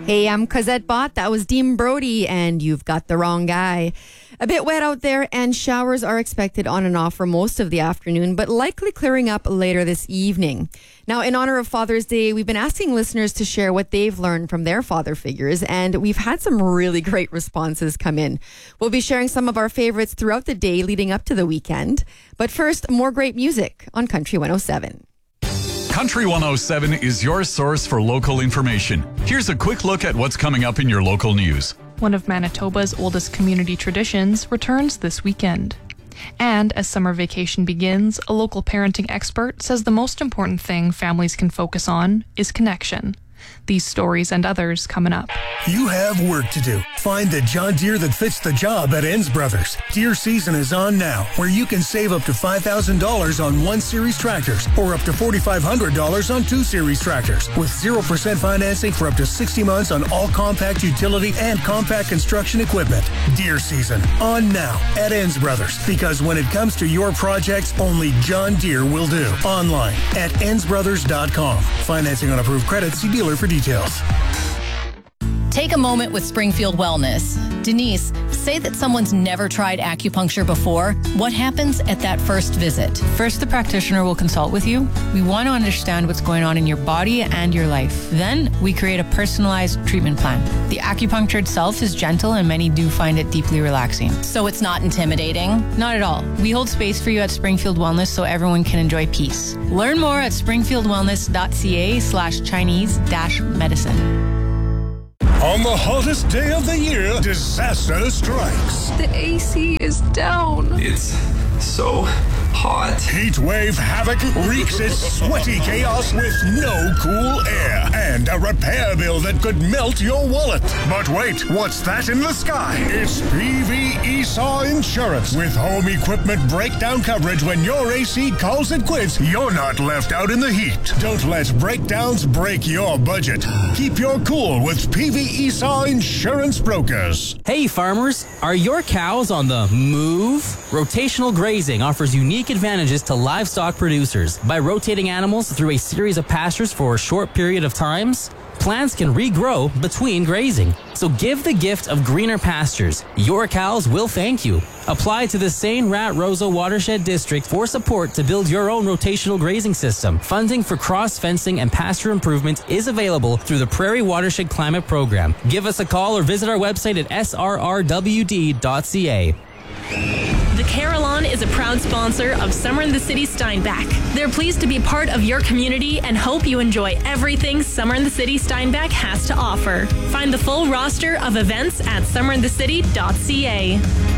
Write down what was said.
Hey, I'm Cosette Bott. That was Dean Brody, and you've got the wrong guy. A bit wet out there, and showers are expected on and off for most of the afternoon, but likely clearing up later this evening. Now, in honor of Father's Day, we've been asking listeners to share what they've learned from their father figures, and we've had some really great responses come in. We'll be sharing some of our favorites throughout the day leading up to the weekend. But first, more great music on Country 107. Country 107 is your source for local information. Here's a quick look at what's coming up in your local news. One of Manitoba's oldest community traditions returns this weekend. And as summer vacation begins, a local parenting expert says the most important thing families can focus on is connection. These stories and others coming up. You have work to do. Find the John Deere that fits the job at Enns Brothers. Deere season is on now, where you can save up to $5,000 on 1 Series tractors or up to $4,500 on 2 Series tractors with 0% financing for up to 60 months on all compact utility and compact construction equipment. Deere season on now at Enns Brothers, because when it comes to your projects, only John Deere will do. Online at ennsbrothers.com. Financing on approved credit. See dealer for details. Take a moment with Springfield Wellness. Denise, say that someone's never tried acupuncture before. What happens at that first visit? First, the practitioner will consult with you. We want to understand what's going on in your body and your life. Then, we create a personalized treatment plan. The acupuncture itself is gentle, and many do find it deeply relaxing. So it's not intimidating? Not at all. We hold space for you at Springfield Wellness so everyone can enjoy peace. Learn more at springfieldwellness.ca/Chinese-medicine. On the hottest day of the year, disaster strikes. The AC is down. It's so hot. Heat wave havoc wreaks its sweaty chaos with no cool air and a repair bill that could melt your wallet. But wait, what's that in the sky? It's PV Esau Insurance. With home equipment breakdown coverage when your AC calls it quits, you're not left out in the heat. Don't let breakdowns break your budget. Keep your cool with PV Esau Insurance Brokers. Hey farmers, are your cows on the move? Rotational grazing offers unique advantages to livestock producers. By rotating animals through a series of pastures for a short period of times, plants can regrow between grazing. So give the gift of greener pastures. Your cows will thank you. Apply to the St. Rat Roseau Watershed District for support to build your own rotational grazing system. Funding for cross-fencing and pasture improvement is available through the Prairie Watershed Climate Program. Give us a call or visit our website at srrwd.ca. The Carillon is a proud sponsor of Summer in the City Steinbach. They're pleased to be part of your community and hope you enjoy everything Summer in the City Steinbach has to offer. Find the full roster of events at summerinthecity.ca.